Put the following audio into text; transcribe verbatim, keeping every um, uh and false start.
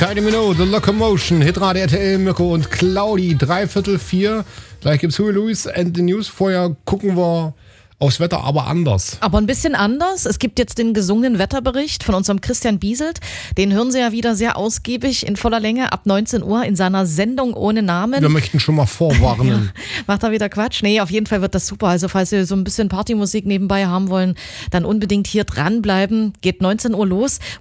Kylie Minogue, The Locomotion, Hitradio R T L, Mirko und Claudi, dreiviertel vier. Gleich gibt's Huey Lewis and the News. Vorher gucken wir aufs Wetter, aber anders. Aber ein bisschen anders. Es gibt jetzt den gesungenen Wetterbericht von unserem Christian Bieselt. Den hören Sie ja wieder sehr ausgiebig in voller Länge ab neunzehn Uhr in seiner Sendung ohne Namen. Wir möchten schon mal vorwarnen. Ja, macht er wieder Quatsch? Nee, auf jeden Fall wird das super. Also falls Sie so ein bisschen Partymusik nebenbei haben wollen, dann unbedingt hier dranbleiben. Geht neunzehn Uhr los.